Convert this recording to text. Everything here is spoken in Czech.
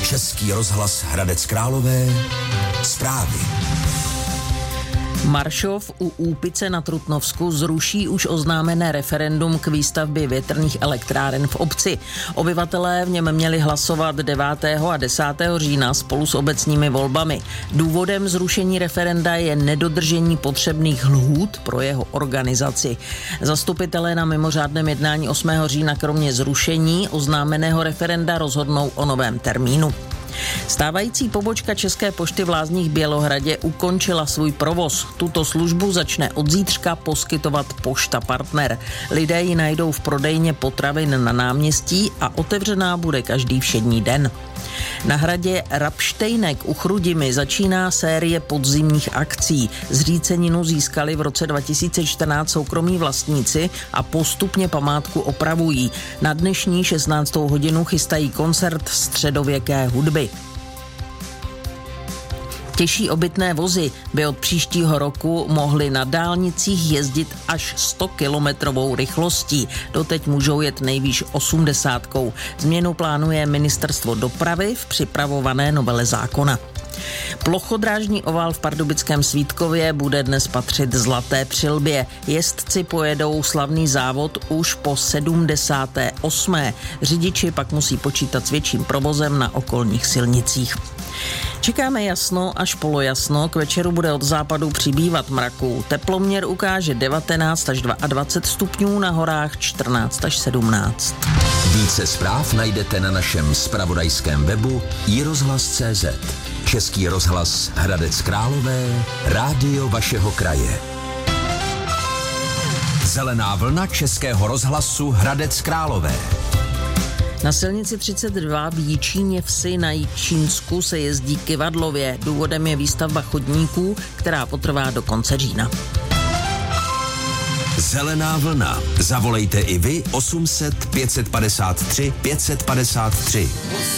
Český rozhlas Hradec Králové. Zprávy. Maršov u Úpice na Trutnovsku zruší už oznámené referendum k výstavbě větrných elektráren v obci. Obyvatelé v něm měli hlasovat 9. a 10. října spolu s obecními volbami. Důvodem zrušení referenda je nedodržení potřebných lhůt pro jeho organizaci. Zastupitelé na mimořádném jednání 8. října kromě zrušení oznámeného referenda rozhodnou o novém termínu. Stávající pobočka České pošty v Lázních Bělohradě ukončila svůj provoz. Tuto službu začne od zítřka poskytovat Pošta Partner. Lidé ji najdou v prodejně potravin na náměstí a otevřená bude každý všední den. Na hradě Rapštejnek u Chrudimi začíná série podzimních akcí. Zříceninu získali v roce 2014 soukromí vlastníci a postupně památku opravují. Na dnešní 16. hodinu chystají koncert středověké hudby. Těžší obytné vozy by od příštího roku mohly na dálnicích jezdit až 100kilometrovou rychlostí. Doteď můžou jet nejvýš 80. Změnu plánuje Ministerstvo dopravy v připravované novele zákona. Plochodrážní ovál v pardubickém Svítkově bude dnes patřit Zlaté přilbě. Jezdci pojedou slavný závod už po 78. Řidiči pak musí počítat s větším provozem na okolních silnicích. Čekáme jasno až polojasno, k večeru bude od západu přibývat mraků. Teploměr ukáže 19 až 22 stupňů, na horách 14 až 17. Více zpráv najdete na našem zpravodajském webu iRozhlas.cz. Český rozhlas Hradec Králové, rádio vašeho kraje. Zelená vlna Českého rozhlasu Hradec Králové. Na silnici 32 v Jičíně Vsi na Jičínsku se jezdí kyvadlově. Důvodem je výstavba chodníků, která potrvá do konce října. Zelená vlna. Zavolejte i vy 800 553 553.